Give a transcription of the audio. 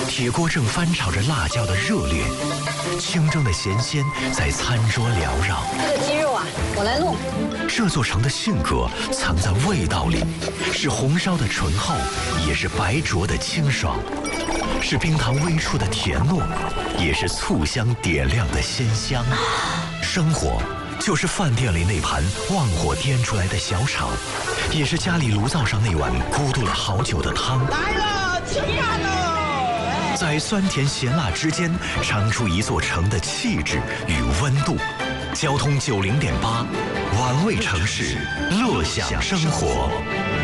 铁锅正翻炒着辣椒的热烈，清蒸的咸鲜在餐桌缭绕。 这个鸡肉啊，我来弄。 这座城的性格藏在味道里，是红烧的醇厚，也是白灼的清爽，是冰糖微触的甜糯，也是醋香点亮的鲜香。生活就是饭店里那盘旺火颠出来的小炒，也是家里炉灶上那碗咕嘟了好久的汤。 来了，吃饭了！ 在酸甜咸辣之间，尝出一座城的气质与温度。交通90.8，玩味城市，乐享生活。